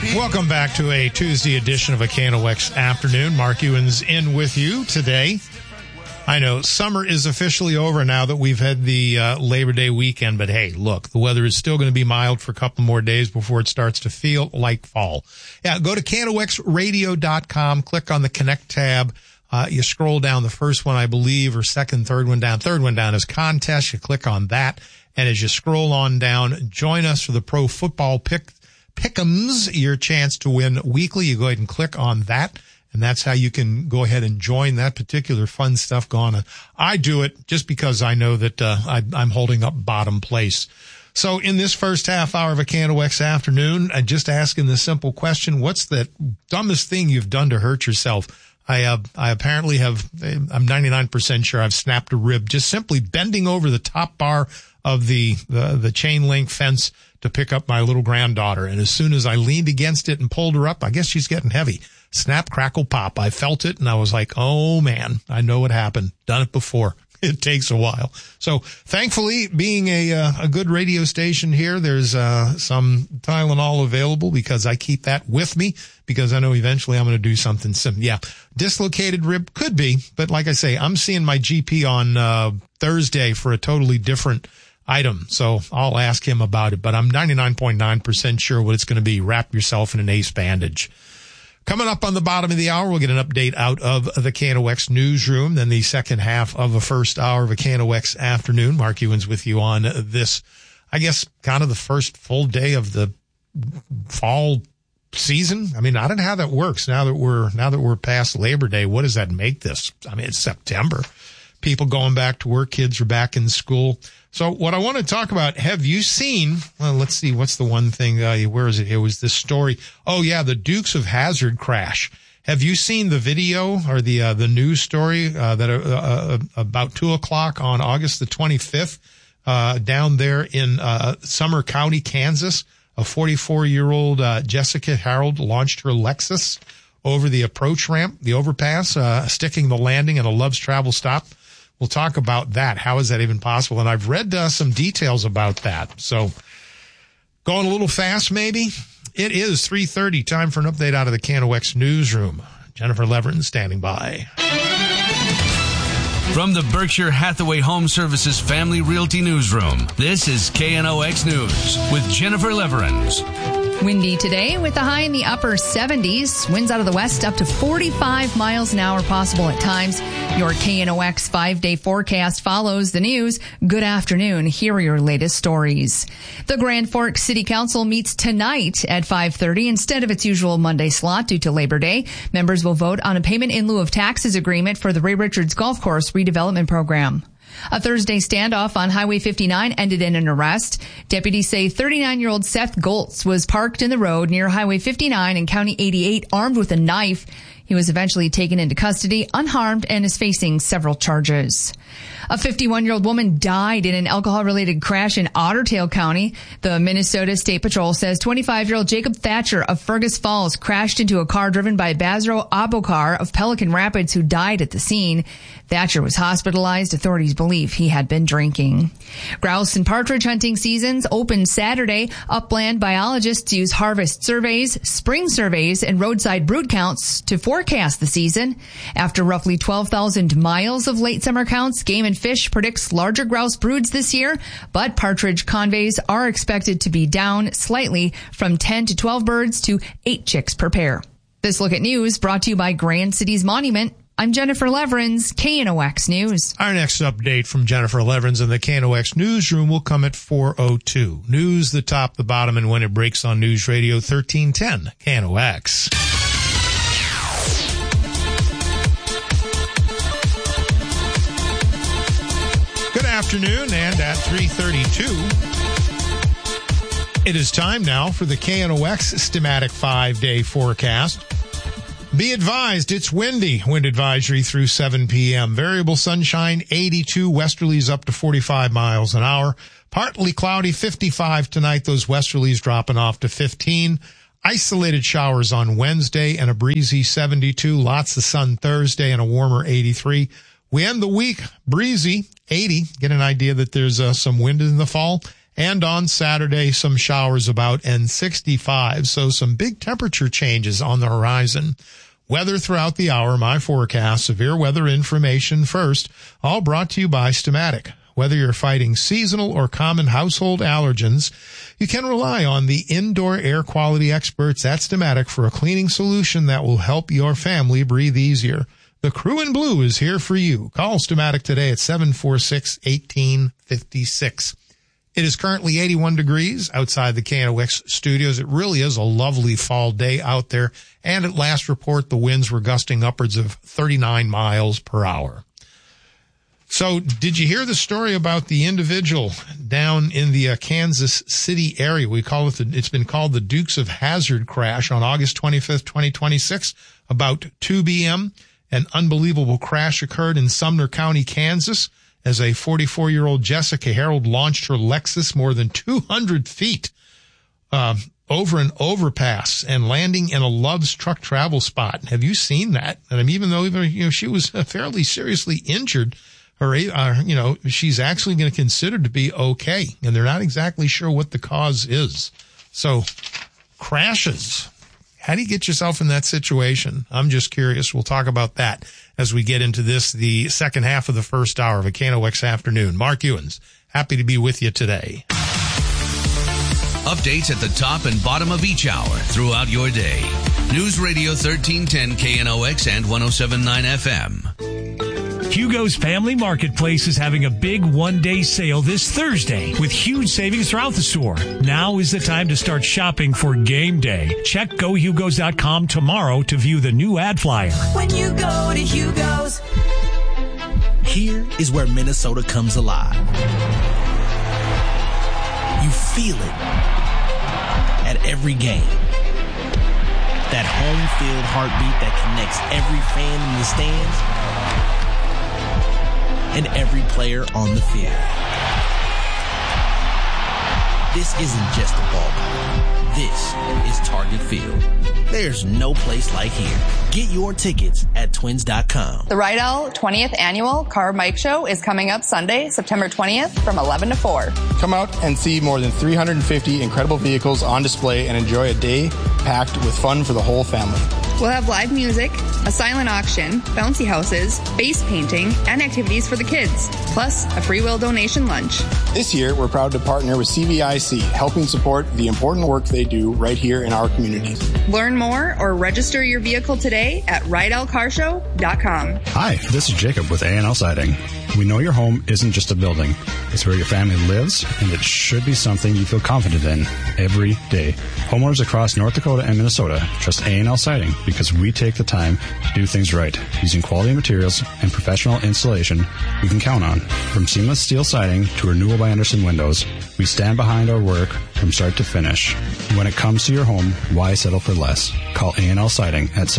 Welcome back to a Tuesday edition of a KNOX Afternoon. Mark Ewens in with you today. I know summer is officially over now that we've had the Labor Day weekend, but hey, look, the weather is still going to be mild for a couple more days before it starts to feel like fall. Yeah, go to KNOXradio.com, click on the Connect tab. You scroll down the first one, I believe, or third one down is contest. You click on that. And as you scroll on down, join us for the Pro Football Pick'ems, your chance to win weekly. You go ahead and click on that. And that's how you can go ahead and join that particular fun stuff going on. I do it just because I know that I'm holding up bottom place. So in this first half hour of a KNOX Afternoon, I'm just asking the simple question, what's the dumbest thing you've done to hurt yourself? I apparently have, I'm 99% sure I've snapped a rib just simply bending over the top bar of the chain link fence to pick up my little granddaughter. And as soon as I leaned against it and pulled her up, I guess she's getting heavy. Snap, crackle, pop. I felt it and I was like, oh man, I know what happened. Done it before. It takes a while. So thankfully, being a good radio station here, there's some Tylenol available because I keep that with me because I know eventually I'm going to do something similar. Yeah, dislocated rib could be, but like I say, I'm seeing my GP on Thursday for a totally different item. So I'll ask him about it, but I'm 99.9% sure what it's going to be. Wrap yourself in an ace bandage. Coming up on the bottom of the hour, we'll get an update out of the KNOX newsroom. Then the second half of the first hour of a KNOX Afternoon. Mark Ewens with you on this, I guess, kind of the first full day of the fall season. I mean, I don't know how that works now that we're past Labor Day. What does that make this? I mean, it's September. People going back to work, kids are back in school. So what I want to talk about, have you seen, well, let's see, what's the one thing, where is it? It was this story. Oh yeah, the Dukes of Hazzard crash. Have you seen the video or the news story, that, about 2:00 on August the 25th, down there in, Summer County, Kansas? A 44-year-old, Jessica Harold launched her Lexus over the approach ramp, the overpass, sticking the landing at a Love's Travel stop. We'll talk about that. How is that even possible? And I've read some details about that. So going a little fast, maybe. It is 3:30. Time for an update out of the KNOX newsroom. Jennifer Leverin standing by. From the Berkshire Hathaway Home Services Family Realty Newsroom, this is KNOX News with Jennifer Leverins. Windy today with a high in the upper 70s. Winds out of the west up to 45 miles an hour possible at times. Your KNOX 5-day forecast follows the news. Good afternoon. Here are your latest stories. The Grand Forks City Council meets tonight at 5:30 instead of its usual Monday slot due to Labor Day. Members will vote on a payment in lieu of taxes agreement for the Ray Richards Golf Course redevelopment program. A Thursday standoff on Highway 59 ended in an arrest. Deputies say 39-year-old Seth Goltz was parked in the road near Highway 59 and County 88 armed with a knife. He was eventually taken into custody, unharmed, and is facing several charges. A 51-year-old woman died in an alcohol-related crash in Otter Tail County. The Minnesota State Patrol says 25-year-old Jacob Thatcher of Fergus Falls crashed into a car driven by Bazro Abokar of Pelican Rapids, who died at the scene. Thatcher was hospitalized. Authorities believe he had been drinking. Grouse and partridge hunting seasons open Saturday. Upland biologists use harvest surveys, spring surveys, and roadside brood counts to forecast the season. After roughly 12,000 miles of late summer counts, Game and Fish predicts larger grouse broods this year, but partridge conveys are expected to be down slightly from 10 to 12 birds to 8 chicks per pair. This Look at News brought to you by Grand Cities Monument. I'm Jennifer Leverins, KNOX News. Our next update from Jennifer Leverins in the KNOX newsroom will come at 4:02. News, the top, the bottom, and when it breaks on News Radio 1310, KNOX. Good afternoon, and at 3:32, it is time now for the KNOX Stematic 5-day forecast. Be advised, it's windy. Wind advisory through 7 p.m. Variable sunshine, 82. Westerlies up to 45 miles an hour. Partly cloudy, 55 tonight. Those westerlies dropping off to 15. Isolated showers on Wednesday and a breezy 72. Lots of sun Thursday and a warmer 83. We end the week breezy, 80. Get an idea that there's some wind in the fall. And on Saturday, some showers about and 65. So some big temperature changes on the horizon. Weather throughout the hour, my forecast, severe weather information first, all brought to you by Stamatic. Whether you're fighting seasonal or common household allergens, you can rely on the indoor air quality experts at Stamatic for a cleaning solution that will help your family breathe easier. The crew in blue is here for you. Call Stamatic today at 746-1856. It is currently 81 degrees outside the KNOX studios. It really is a lovely fall day out there. And at last report, the winds were gusting upwards of 39 miles per hour. So did you hear the story about the individual down in the Kansas City area? It's been called the Dukes of Hazzard crash on August 25th, 2026, about 2 p.m. An unbelievable crash occurred in Sumner County, Kansas, as a 44-year-old Jessica Harold launched her Lexus more than 200 feet over an overpass and landing in a Love's truck travel spot. Have you seen that? And even though she was fairly seriously injured, she's actually going to consider to be okay, and they're not exactly sure what the cause is. So, crashes. How do you get yourself in that situation? I'm just curious. We'll talk about that as we get into the second half of the first hour of a KNOX Afternoon. Mark Ewens, happy to be with you today. Updates at the top and bottom of each hour throughout your day. News Radio 1310 KNOX and 107.9 FM. Hugo's Family Marketplace is having a big one-day sale this Thursday with huge savings throughout the store. Now is the time to start shopping for game day. Check GoHugos.com tomorrow to view the new ad flyer. When you go to Hugo's. Here is where Minnesota comes alive. You feel it at every game. That home field heartbeat that connects every fan in the stands and every player on the field. This isn't just a ballpark. This is Target Field. There's no place like here. Get your tickets at twins.com. The Rydell 20th Annual Car Mike Show is coming up Sunday, September 20th from 11 to 4. Come out and see more than 350 incredible vehicles on display and enjoy a day packed with fun for the whole family. We'll have live music, a silent auction, bouncy houses, face painting, and activities for the kids, plus a free will donation lunch. This year, we're proud to partner with CVIC, helping support the important work they do right here in our communities. Learn more or register your vehicle today at RydellCarshow.com. Hi, this is Jacob with A&L Siding. We know your home isn't just a building. It's where your family lives, and it should be something you feel confident in every day. Homeowners across North Dakota and Minnesota trust A&L Siding because we take the time to do things right, using quality materials and professional installation we can count on. From seamless steel siding to Renewal by Andersen windows, we stand behind our work from start to finish. When it comes to your home, why settle for less? Call A&L Siding at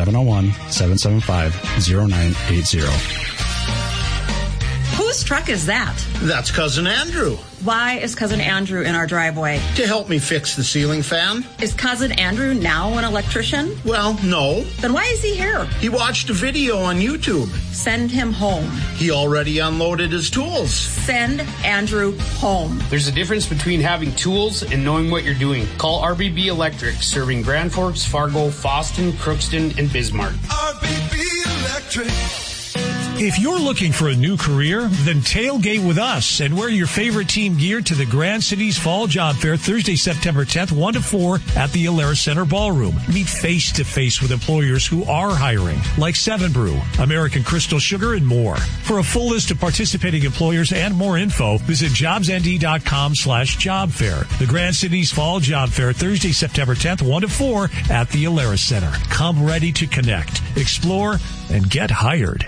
701-775-0980. Whose truck is that? That's Cousin Andrew. Why is Cousin Andrew in our driveway? To help me fix the ceiling fan. Is Cousin Andrew now an electrician? Well, no. Then why is he here? He watched a video on YouTube. Send him home. He already unloaded his tools. Send Andrew home. There's a difference between having tools and knowing what you're doing. Call RBB Electric, serving Grand Forks, Fargo, Fosston, Crookston, and Bismarck. RBB Electric. If you're looking for a new career, then tailgate with us and wear your favorite team gear to the Grand Cities Fall Job Fair Thursday, September 10th, 1 to 4 at the Alara Center Ballroom. Meet face-to-face with employers who are hiring, like 7 Brew, American Crystal Sugar, and more. For a full list of participating employers and more info, visit jobsnd.com/jobfair. The Grand Cities Fall Job Fair Thursday, September 10th, 1 to 4 at the Alara Center. Come ready to connect, explore, and get hired.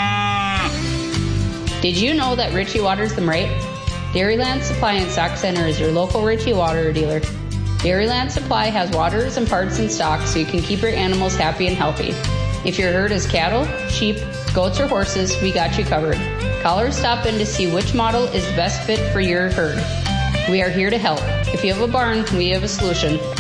Did you know that Ritchie waters them right? Dairyland Supply and Stock Center is your local Ritchie water dealer. Dairyland Supply has waters and parts in stock so you can keep your animals happy and healthy. If your herd is cattle, sheep, goats, or horses, we got you covered. Call or stop in to see which model is best fit for your herd. We are here to help. If you have a barn, we have a solution.